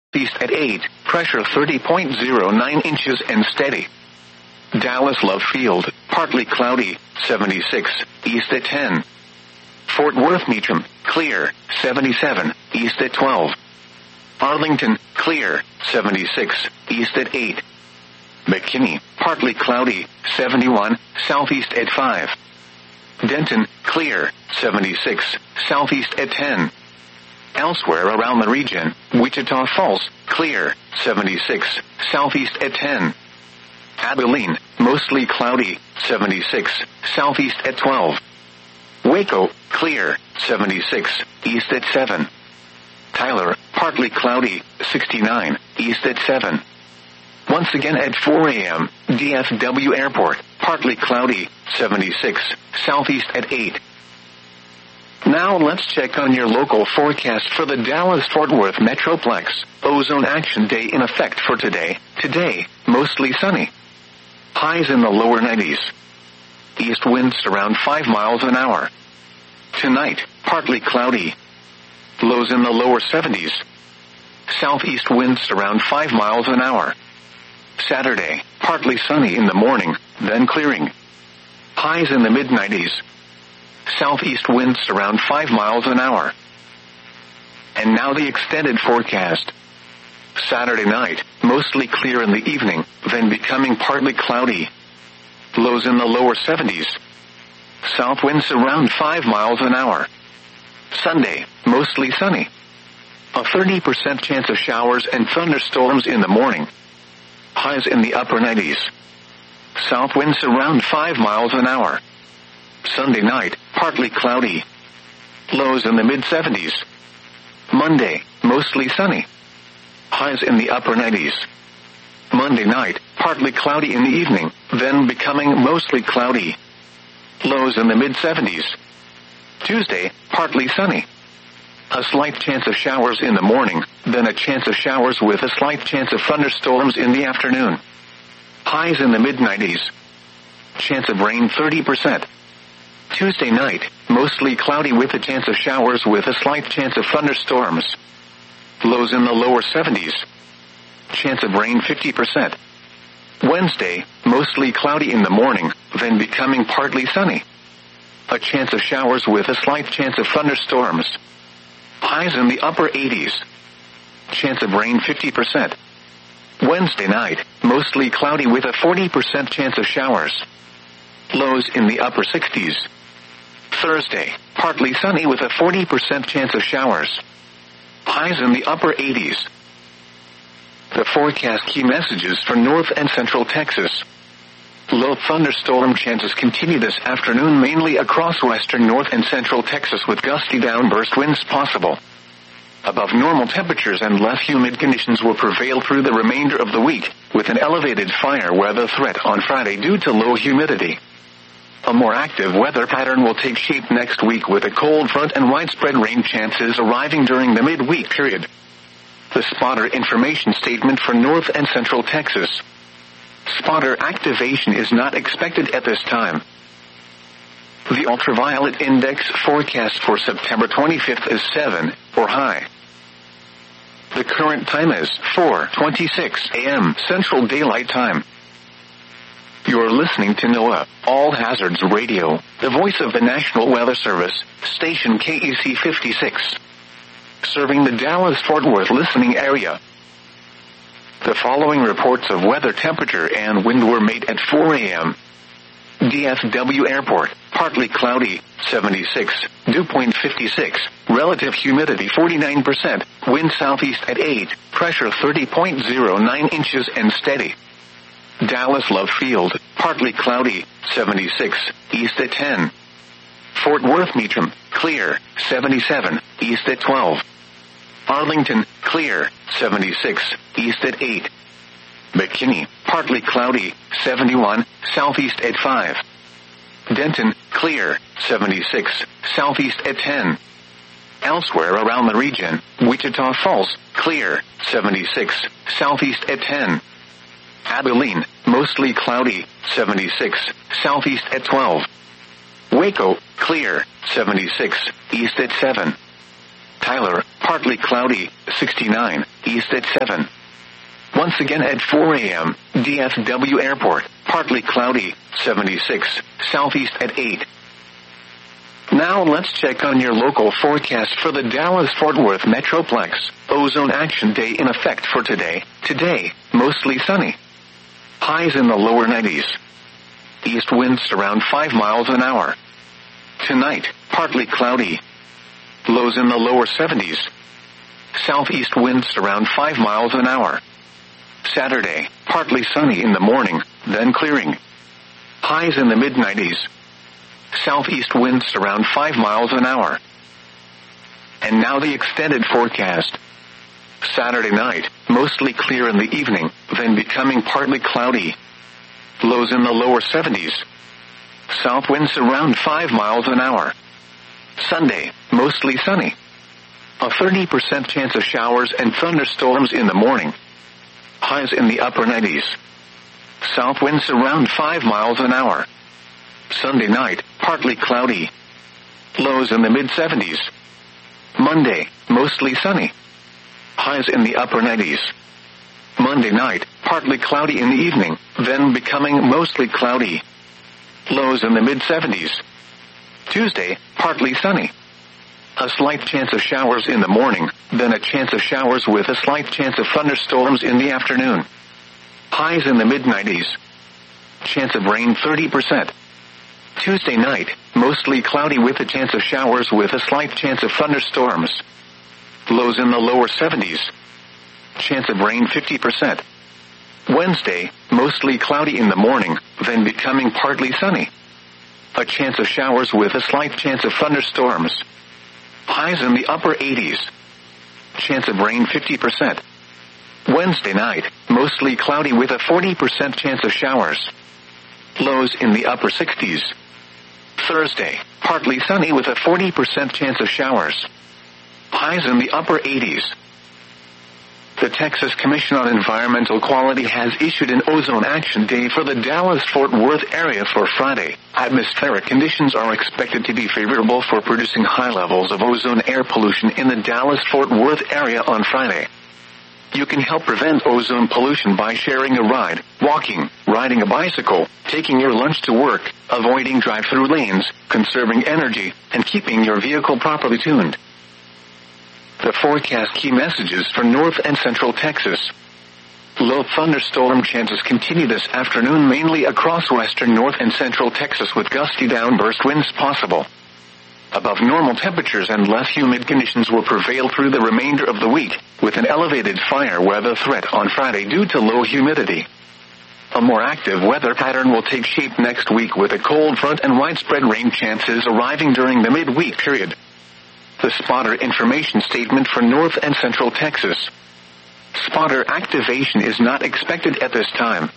East at 8, pressure 30.09 inches and steady. Dallas Love Field, partly cloudy, 76, east at 10. Fort Worth Meacham, clear, 77, east at 12. Arlington, clear, 76, east at 8. McKinney, partly cloudy, 71, southeast at 5. Denton, clear, 76, southeast at 10. Elsewhere around the region, Wichita Falls, clear, 76, southeast at 10. Abilene, mostly cloudy, 76, southeast at 12. Waco, clear, 76, east at 7. Tyler, partly cloudy, 69, east at 7. Once again at 4 a.m., DFW Airport, partly cloudy, 76, southeast at 8. Now let's check on your local forecast for the Dallas-Fort Worth Metroplex. Ozone Action Day in effect for today. Today, mostly sunny. Highs in the lower 90s. East winds around 5 miles an hour. Tonight, partly cloudy. Lows in the lower 70s. Southeast winds around 5 miles an hour. Saturday, partly sunny in the morning, then clearing. Highs in the mid-90s. Southeast winds around 5 miles an hour. And now the extended forecast. Saturday night, mostly clear in the evening, then becoming partly cloudy. Lows in the lower 70s. South winds around 5 miles an hour. Sunday, mostly sunny. A 30% chance of showers and thunderstorms in the morning. Highs in the upper 90s. South winds around 5 miles an hour. Sunday night, partly cloudy. Lows in the mid-70s. Monday, mostly sunny. Highs in the upper 90s. Monday night, partly cloudy in the evening, then becoming mostly cloudy. Lows in the mid-70s. Tuesday, partly sunny. A slight chance of showers in the morning, then a chance of showers with a slight chance of thunderstorms in the afternoon. Highs in the mid-90s. Chance of rain 30%. Tuesday night, mostly cloudy with a chance of showers with a slight chance of thunderstorms. Lows in the lower 70s. Chance of rain 50%. Wednesday, mostly cloudy in the morning, then becoming partly sunny. A chance of showers with a slight chance of thunderstorms. Highs in the upper 80s. Chance of rain 50%. Wednesday night, mostly cloudy with a 40% chance of showers. Lows in the upper 60s. Thursday, partly sunny with a 40% chance of showers. Highs in the upper 80s. The forecast key messages for North and Central Texas. Low thunderstorm chances continue this afternoon mainly across western North and Central Texas with gusty downburst winds possible. Above normal temperatures and less humid conditions will prevail through the remainder of the week, with an elevated fire weather threat on Friday due to low humidity. A more active weather pattern will take shape next week with a cold front and widespread rain chances arriving during the midweek period. The spotter information statement for North and Central Texas. Spotter activation is not expected at this time. The ultraviolet index forecast for September 25th is 7, or high. The current time is 4:26 a.m. Central Daylight Time. You're listening to NOAA, All Hazards Radio, the voice of the National Weather Service, station KEC 56. Serving the Dallas-Fort Worth listening area. The following reports of weather temperature and wind were made at 4 a.m. DFW Airport, partly cloudy, 76, dew point 56, relative humidity 49%, wind southeast at 8, pressure 30.09 inches and steady. Dallas Love Field, partly cloudy, 76, east at 10. Fort Worth Meacham, clear, 77, east at 12. Arlington, clear, 76, east at 8. McKinney, partly cloudy, 71, southeast at 5. Denton, clear, 76, southeast at 10. Elsewhere around the region, Wichita Falls, clear, 76, southeast at 10. Abilene, mostly cloudy, 76, southeast at 12. Waco, clear, 76, east at 7. Tyler, partly cloudy, 69, east at 7. Once again at 4 a.m., DFW Airport, partly cloudy, 76, southeast at 8. Now let's check on your local forecast for the Dallas-Fort Worth Metroplex. Ozone Action Day in effect for today. Today, mostly sunny. Highs in the lower 90s. East winds around 5 miles an hour. Tonight, partly cloudy. Lows in the lower 70s. Southeast winds around 5 miles an hour. Saturday, partly sunny in the morning, then clearing. Highs in the mid-90s. Southeast winds around 5 miles an hour. And now the extended forecast. Saturday night, mostly clear in the evening, then becoming partly cloudy. Lows in the lower 70s. South winds around 5 miles an hour. Sunday, mostly sunny. A 30% chance of showers and thunderstorms in the morning. Highs in the upper 90s. South winds around 5 miles an hour. Sunday night, partly cloudy. Lows in the mid-70s. Monday, mostly sunny. Highs in the upper 90s. Monday night, partly cloudy in the evening, then becoming mostly cloudy. Lows in the mid-70s. Tuesday, partly sunny. A slight chance of showers in the morning, then a chance of showers with a slight chance of thunderstorms in the afternoon. Highs in the mid-90s. Chance of rain 30%. Tuesday night, mostly cloudy with a chance of showers with a slight chance of thunderstorms. Lows in the lower 70s. Chance of rain 50%. Wednesday, mostly cloudy in the morning, then becoming partly sunny. A chance of showers with a slight chance of thunderstorms. Highs in the upper 80s. Chance of rain 50%. Wednesday night, mostly cloudy with a 40% chance of showers. Lows in the upper 60s. Thursday, partly sunny with a 40% chance of showers. Highs in the upper 80s. The Texas Commission on Environmental Quality has issued an Ozone Action Day for the Dallas-Fort Worth area for Friday. Atmospheric conditions are expected to be favorable for producing high levels of ozone air pollution in the Dallas-Fort Worth area on Friday. You can help prevent ozone pollution by sharing a ride, walking, riding a bicycle, taking your lunch to work, avoiding drive-through lanes, conserving energy, and keeping your vehicle properly tuned. The forecast key messages for North and Central Texas. Low thunderstorm chances continue this afternoon mainly across western North and Central Texas with gusty downburst winds possible. Above normal temperatures and less humid conditions will prevail through the remainder of the week, with an elevated fire weather threat on Friday due to low humidity. A more active weather pattern will take shape next week with a cold front and widespread rain chances arriving during the midweek period. The spotter information statement for North and Central Texas. Spotter activation is not expected at this time.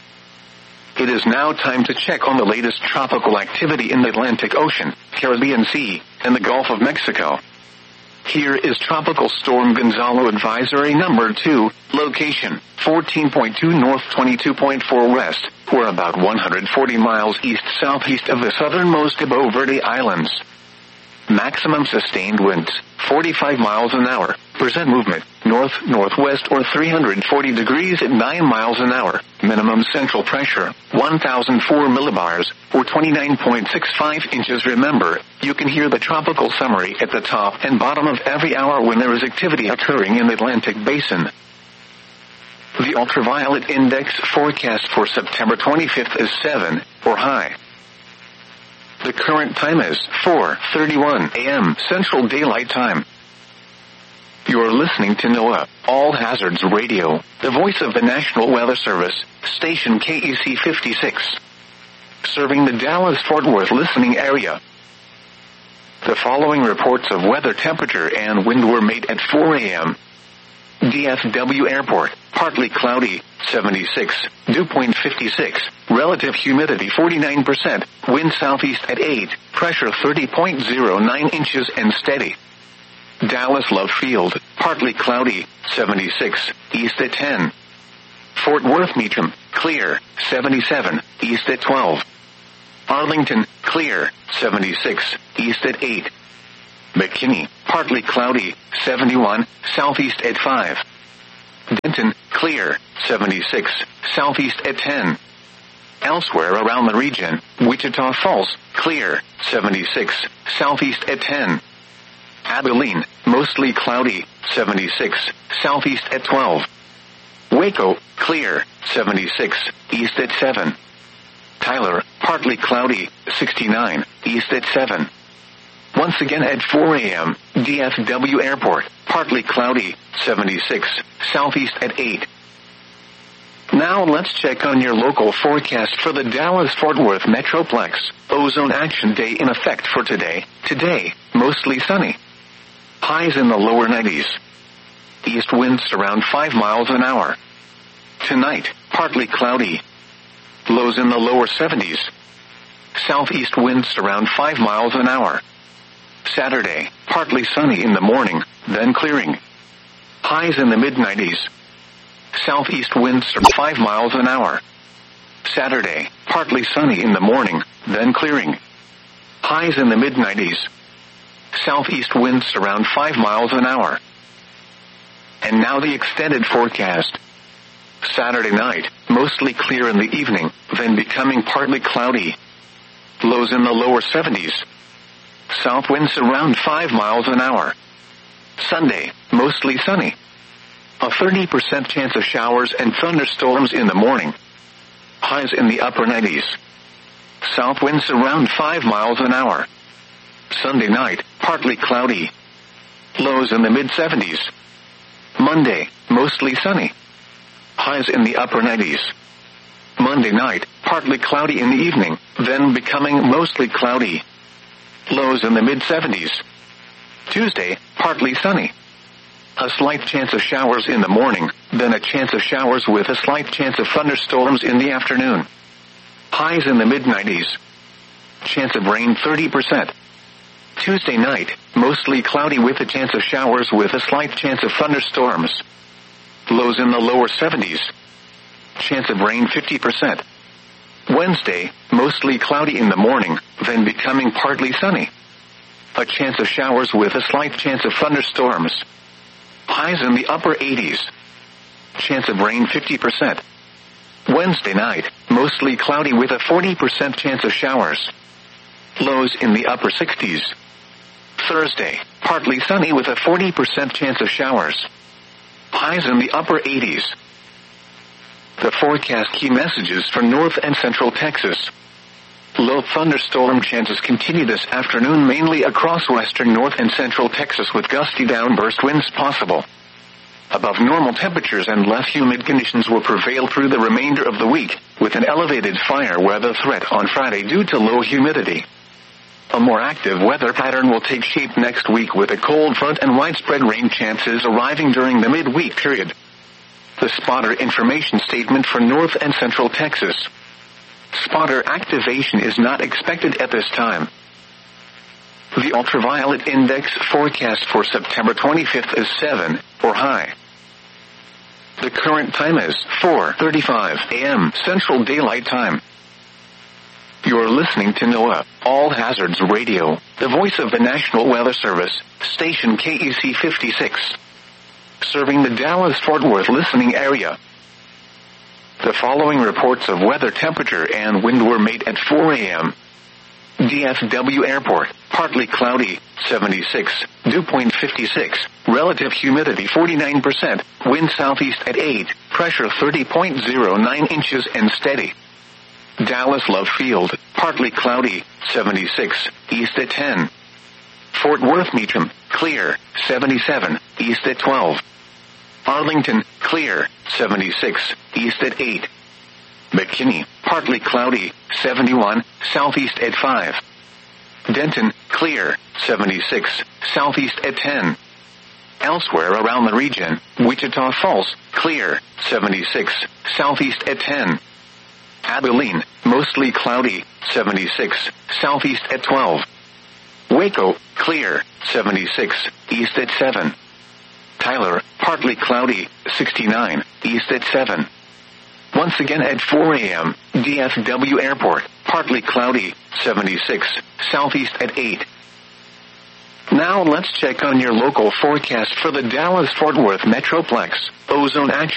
It is now time to check on the latest tropical activity in the Atlantic Ocean, Caribbean Sea, and the Gulf of Mexico. Here is Tropical Storm Gonzalo Advisory Number 2, location, 14.2 north 22.4 west. We're about 140 miles east-southeast of the southernmost Cabo Verde Islands. Maximum sustained winds, 45 miles an hour. Percent movement, north-northwest or 340 degrees at 9 miles an hour. Minimum central pressure, 1,004 millibars, or 29.65 inches. Remember, you can hear the tropical summary at the top and bottom of every hour when there is activity occurring in the Atlantic Basin. The ultraviolet index forecast for September 25th is 7, or high. The current time is 4:31 a.m. Central Daylight Time. You're listening to NOAA, All Hazards Radio, the voice of the National Weather Service, station KEC 56. Serving the Dallas-Fort Worth listening area. The following reports of weather temperature and wind were made at 4 a.m. DFW Airport, partly cloudy, 76, dew point 56, relative humidity 49%, wind southeast at 8, pressure 30.09 inches and steady. Dallas Love Field, partly cloudy, 76, east at 10. Fort Worth Meacham, clear, 77, east at 12. Arlington, clear, 76, east at 8. McKinney, partly cloudy, 71, southeast at 5. Denton, clear, 76, southeast at 10. Elsewhere around the region, Wichita Falls, clear, 76, southeast at 10. Abilene, mostly cloudy, 76, southeast at 12. Waco, clear, 76, east at 7. Tyler, partly cloudy, 69, east at 7. Once again at 4 a.m., DFW Airport, partly cloudy, 76, southeast at 8. Now let's check on your local forecast for the Dallas-Fort Worth Metroplex. Ozone Action Day in effect for today. Today, mostly sunny. Highs in the lower 90s. East winds around 5 miles an hour. Tonight, partly cloudy. Lows in the lower 70s. Southeast winds around 5 miles an hour. Saturday, partly sunny in the morning, then clearing. Highs in the mid-90s. Southeast winds are 5 miles an hour. Saturday, partly sunny in the morning, then clearing. Highs in the mid-90s. Southeast winds around 5 miles an hour. And now the extended forecast. Saturday night, mostly clear in the evening, then becoming partly cloudy. Lows in the lower 70s. South winds around 5 miles an hour. Sunday, mostly sunny. A 30% chance of showers and thunderstorms in the morning. Highs in the upper 90s. South winds around 5 miles an hour. Sunday night, partly cloudy. Lows in the mid-70s. Monday, mostly sunny. Highs in the upper 90s. Monday night, partly cloudy in the evening, then becoming mostly cloudy. Lows in the mid-70s. Tuesday, partly sunny. A slight chance of showers in the morning, then a chance of showers with a slight chance of thunderstorms in the afternoon. Highs in the mid-90s. Chance of rain 30%. Tuesday night, mostly cloudy with a chance of showers with a slight chance of thunderstorms. Lows in the lower 70s. Chance of rain 50%. Wednesday, mostly cloudy in the morning, then becoming partly sunny. A chance of showers with a slight chance of thunderstorms. Highs in the upper 80s. Chance of rain 50%. Wednesday night, mostly cloudy with a 40% chance of showers. Lows in the upper 60s. Thursday, partly sunny with a 40% chance of showers. Highs in the upper 80s. The forecast key messages for North and Central Texas. Low thunderstorm chances continue this afternoon mainly across western North and Central Texas with gusty downburst winds possible. Above normal temperatures and less humid conditions will prevail through the remainder of the week, with an elevated fire weather threat on Friday due to low humidity. A more active weather pattern will take shape next week with a cold front and widespread rain chances arriving during the midweek period. The spotter information statement for North and Central Texas. Spotter activation is not expected at this time. The ultraviolet index forecast for September 25th is 7, or high. The current time is 4:35 a.m. Central Daylight Time. You're listening to NOAA, All Hazards Radio, the voice of the National Weather Service, station KEC 56. Serving the Dallas-Fort Worth listening area. The following reports of weather temperature and wind were made at 4 a.m. DFW Airport, partly cloudy, 76, dew point 56, relative humidity 49%, wind southeast at 8, pressure 30.09 inches and steady. Dallas Love Field, partly cloudy, 76, east at 10. Fort Worth Meacham, clear, 77, east at 12. Arlington, clear, 76, east at 8. McKinney, partly cloudy, 71, southeast at 5. Denton, clear, 76, southeast at 10. Elsewhere around the region, Wichita Falls, clear, 76, southeast at 10. Abilene, mostly cloudy, 76, southeast at 12. Waco, clear, 76, east at 7. Tyler, partly cloudy, 69, east at 7. Once again at 4 a.m., DFW Airport, partly cloudy, 76, southeast at 8. Now Now let's check on your local forecast for the Dallas-Fort Worth Metroplex. Ozone